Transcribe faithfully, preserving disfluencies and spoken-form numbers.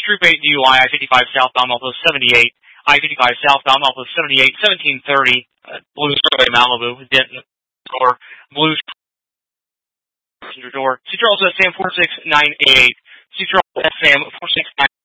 Troop eight D U I, I fifty-five southbound Outpost seventy-eight, I fifty-five southbound Outpost seventy-eight, seventeen thirty, uh, Blue Starway Malibu, Denton, door, Blue passenger door, C Charles S Sam four six nine eight eight, C Charles S Sam four six nine